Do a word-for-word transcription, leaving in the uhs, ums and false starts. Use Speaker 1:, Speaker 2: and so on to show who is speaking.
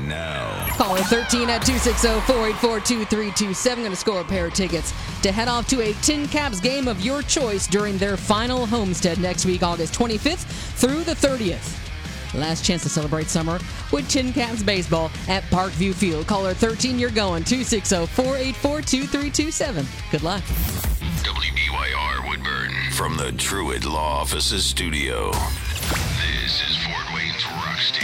Speaker 1: now.
Speaker 2: Caller thirteen at two six zero, four eight four, two three two seven. Going to score a pair of tickets to head off to a Tin Caps game of your choice during their final homestead next week, August twenty-fifth through the thirtieth. Last chance to celebrate summer with Tin Caps baseball at Parkview Field. Caller thirteen, you're going. two six zero, four eight four, two three two seven. Good luck.
Speaker 1: W B Y R Woodburn from the Truett Law Offices studio. This is Fort Wayne's Rock Station.